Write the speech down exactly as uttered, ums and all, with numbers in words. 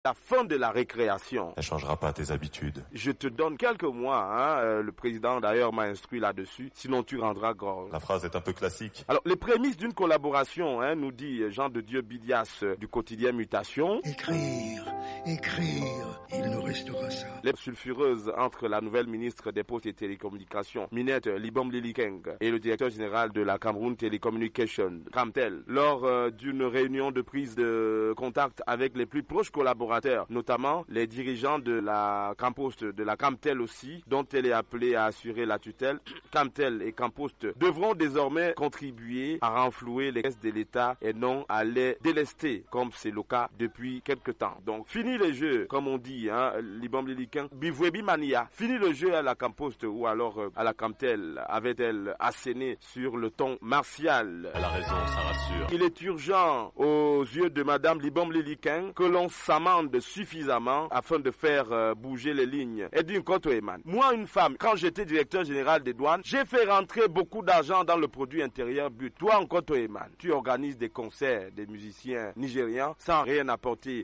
La fin de la récréation ne changera pas tes habitudes. Je te donne quelques mois, hein, euh, le président d'ailleurs m'a instruit là-dessus, sinon tu rendras gorge. La phrase est un peu classique. Alors, les prémices d'une collaboration, hein, nous dit Jean de Dieu Bidias euh, du quotidien Mutation. Écrire, écrire, il nous restera ça. Les sulfureuses entre la nouvelle ministre des Postes et Télécommunications, Minette Libom Lilikeng, et le directeur général de la Cameroun Telecommunication, Camtel, lors euh, d'une réunion de prise de contact avec les plus proches collaborateurs, notamment les dirigeants de la Campost, de la Camtel aussi, dont elle est appelée à assurer la tutelle. Camtel et Campost devront désormais contribuer à renflouer les caisses de l'État et non à les délester, comme c'est le cas depuis quelque temps. Donc, fini les jeux, comme on dit, hein, Libom Lilikin, Bivwebi Mania. Fini le jeu à la Campost ou alors euh, à la Camtel, avait-elle asséné sur le ton martial. Elle a raison, ça rassure. Il est urgent, aux yeux de Madame Libom Lilikin, que l'on s'amende suffisamment afin de faire euh, bouger les lignes. Edwin Koto-Eman. Moi, une femme, quand j'étais directeur général des douanes, j'ai fait rentrer beaucoup d'argent dans le produit intérieur brut. Toi, en Koto-Eman, tu organises des concerts des musiciens nigérians sans rien apporter.